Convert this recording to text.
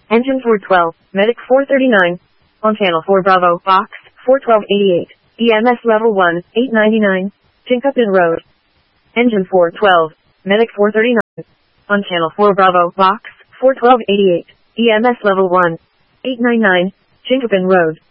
Engine 412, Medic 439. On channel 4 Bravo, Box 41288. EMS level 1, 899. Chinkapin Road. Engine 412, Medic 439. On channel 4 Bravo, Box 41288. EMS level 1, 899. Chinkapin Road.